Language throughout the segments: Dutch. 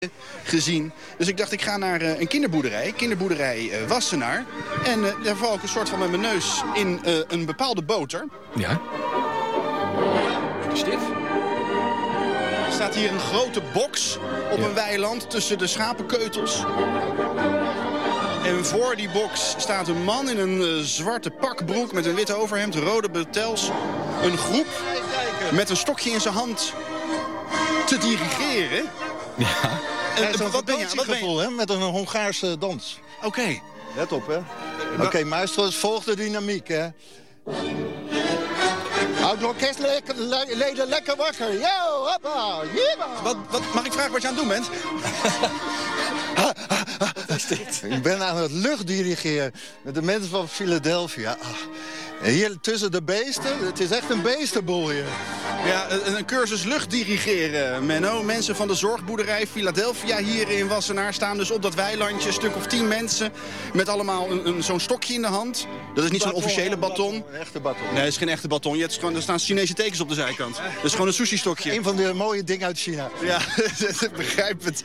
gezien. Dus ik dacht, ik ga naar een kinderboerderij Wassenaar. En daar val ik een soort van met mijn neus in een bepaalde boter. Ja. Wat is dit? Er staat hier een grote box op een weiland tussen de schapenkeutels. En voor die box staat een man in een zwarte pakbroek met een witte overhemd, rode bretels. Een groep met een stokje in zijn hand te dirigeren. Ja. Wat ben je? Hè? Met een Hongaarse dans. Oké. Let op, hè. Oké, maestros, volg de dynamiek, hè. Houd de orkestleden lekker wakker. Yo, hoppa, Wat mag ik vragen wat je aan het doen bent? Wat is dit? Ik ben aan het luchtdirigeren met de mensen van Philadelphia. Hier tussen de beesten, het is echt een beestenboel hier. Ja, een cursus luchtdirigeren, Menno. Mensen van de zorgboerderij Philadelphia hier in Wassenaar staan dus op dat weilandje. Een stuk of 10 mensen met allemaal zo'n stokje in de hand. Dat is niet zo'n officiële baton. Een echte baton. Nee, het is geen echte baton. Er staan Chinese tekens op de zijkant. Dat is gewoon een sushi-stokje. Een van de mooie dingen uit China. Ja, ik begrijp het.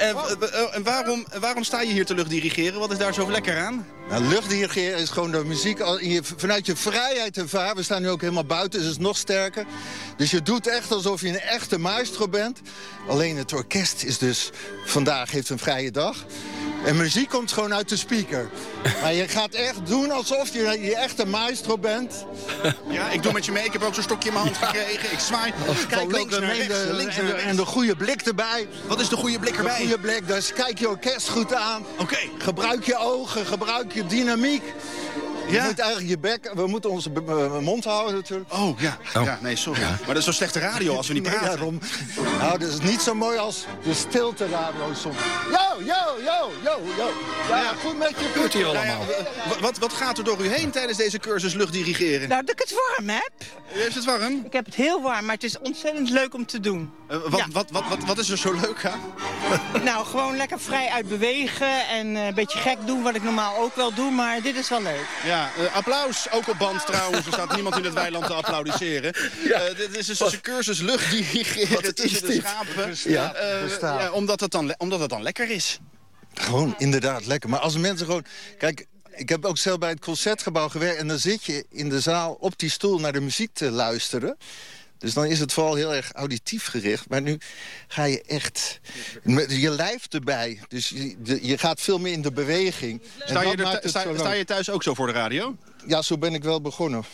En waarom sta je hier te luchtdirigeren? Wat is daar zo lekker aan? Nou, luchtdirigeren is gewoon de muziek vanuit je vrijheid te varen. We staan nu ook helemaal buiten, dus het is nog sterker. Dus je doet echt alsof je een echte maestro bent. Alleen het orkest is dus vandaag heeft een vrije dag. En muziek komt gewoon uit de speaker. Maar je gaat echt doen alsof je echte maestro bent. Ja, ik doe met je mee. Ik heb ook zo'n stokje in mijn hand gekregen. Ik zwaai van links naar rechts. En de goede blik erbij. Wat is de goede blik erbij? De goede blik, dus kijk je orkest goed aan. Oké. Gebruik je ogen, gebruik je dynamiek. Je moet eigenlijk je bek, we moeten onze mond houden natuurlijk. Oh, ja. Ja, nee, sorry. Ja. Maar dat is zo slechte radio als we niet praten. Daarom. Nou, dat is niet zo mooi als de stilte radio soms. Yo, yo, yo, yo, yo. Ja, goed met je. Doet hier allemaal. Wat gaat er door u heen tijdens deze cursus luchtdirigeren? Nou, dat ik het warm heb. U heeft het warm? Ik heb het heel warm, maar het is ontzettend leuk om te doen. Wat is er zo leuk aan? Nou, gewoon lekker vrij uit bewegen en een beetje gek doen, wat ik normaal ook wel doe, maar dit is wel leuk. Ja, applaus, ook op band trouwens. Er staat niemand in het weiland te applaudisseren. Dit is dus een cursus luchtdirigeren tussen de schapen. Omdat het dan lekker is. Gewoon inderdaad lekker. Maar als mensen gewoon... Kijk, ik heb ook zelf bij het Concertgebouw gewerkt en dan zit je in de zaal op die stoel naar de muziek te luisteren. Dus dan is het vooral heel erg auditief gericht. Maar nu ga je echt met je lijf erbij. Dus je gaat veel meer in de beweging. Sta je thuis ook zo voor de radio? Ja, zo ben ik wel begonnen.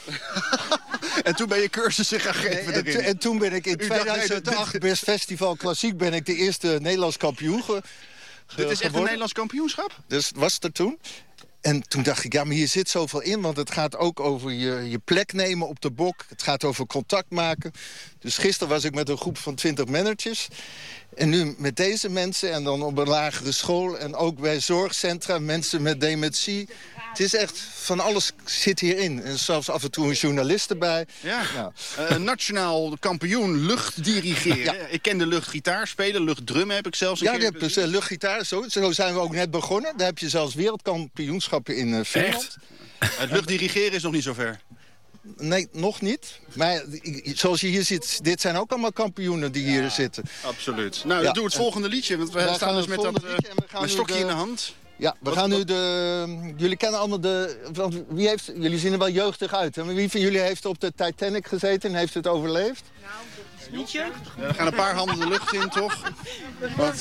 En toen ben je cursussen gaan geven erin? En toen ben ik in 2008 Best Festival Klassiek ben ik de eerste Nederlands kampioen Dit is echt een Nederlands kampioenschap? Dus was het er toen. En toen dacht ik, ja, maar hier zit zoveel in. Want het gaat ook over je plek nemen op de bok. Het gaat over contact maken. Dus gisteren was ik met een groep van 20 managers. En nu met deze mensen en dan op een lagere school. En ook bij zorgcentra, mensen met dementie. Het is echt, van alles zit hierin. En zelfs af en toe een journalist erbij. Ja, nationaal kampioen luchtdirigeren. Ja. Ik ken de luchtgitaar spelen, luchtdrum heb ik zelfs een keer. Ja, dus luchtgitaar, zo zijn we ook net begonnen. Daar heb je zelfs wereldkampioenschappen in Finland. Echt? Het luchtdirigeren is nog niet zo ver. Nee, nog niet. Maar zoals je hier ziet, dit zijn ook allemaal kampioenen die hier zitten. Absoluut. Nou, doe het volgende liedje. Want we staan dus met dat stokje in de hand. Ja, we gaan nu jullie kennen allemaal want jullie zien er wel jeugdig uit. Hè? Maar wie van jullie heeft op de Titanic gezeten en heeft het overleefd? Niet jeugdig. Er gaan een paar handen de lucht in, toch? Want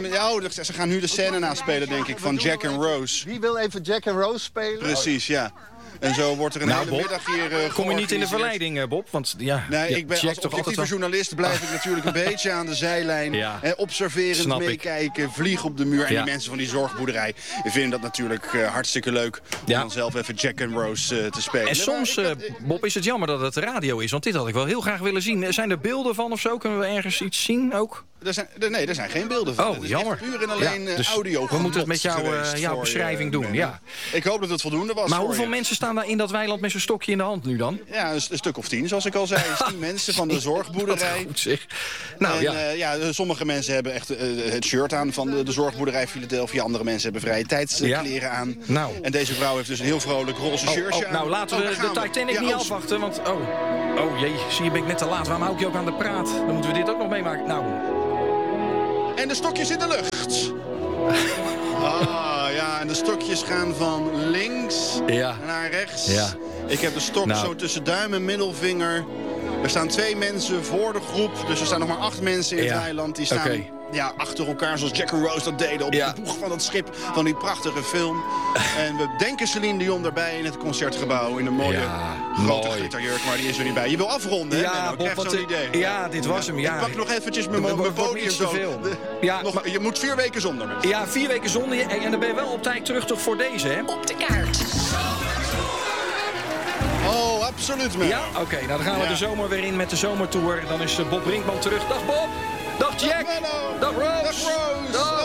ze gaan nu de scène naspelen, denk ik, van Jack and Rose. Wie wil even Jack and Rose spelen? Precies, ja. En zo wordt er een hele middag hier kom je niet in de verleiding, Bob? Want ik ben als objectieve journalist blijf ik natuurlijk een beetje aan de zijlijn. Observerend meekijken, vlieg op de muur. En die mensen van die zorgboerderij vinden dat natuurlijk hartstikke leuk. Om dan zelf even Jack and Rose te spelen. En soms, Bob, is het jammer dat het radio is. Want dit had ik wel heel graag willen zien. Zijn er beelden van of zo? Kunnen we ergens iets zien ook? Er zijn geen beelden van. Oh, jammer. Puur en alleen dus audio. We moeten het met jouw beschrijving doen. Ja. Ik hoop dat het voldoende was. Maar hoeveel mensen staan daar in dat weiland met zo'n stokje in de hand nu dan? Ja, een stuk of 10, zoals ik al zei. 10 mensen van de zorgboerderij. Goed zeg. Nou, sommige mensen hebben echt het shirt aan van de zorgboerderij Philadelphia. Andere mensen hebben vrije tijdskleren aan. Nou. En deze vrouw heeft dus een heel vrolijk roze shirtje aan. Nou, laten we de Titanic niet afwachten. Want, oh jee, zie je, ben ik net te laat. Waarom hou ik je ook aan de praat? Dan moeten we dit ook nog meemaken. Nou. En de stokjes in de lucht. Ja, en de stokjes gaan van links naar rechts. Ja. Ik heb de stok zo tussen duim en middelvinger. Er staan 2 mensen voor de groep. Dus er staan nog maar 8 mensen in het eiland. Die staan achter elkaar zoals Jack en Rose dat deden op de boeg van het schip van die prachtige film. En we denken Celine Dion erbij in het Concertgebouw in een mooie grote glitterjurk, maar die is er niet bij. Je wil afronden, hè? Ja, Bob, zo'n idee. Ja, dit was hem. Ja. Ik pak nog eventjes mijn podium zo. Je moet 4 weken zonder me. Ja, 4 weken zonder je. En dan ben je wel op tijd terug toch voor deze, hè? Op de kaart. Oh, absoluut, man. Ja, oké. Nou, dan gaan we de zomer weer in met de zomertour. Dan is Bob Brinkman terug. Dag Bob. Dag Jack. Dag Menno. Dag Rose. Dag Rose. Dag.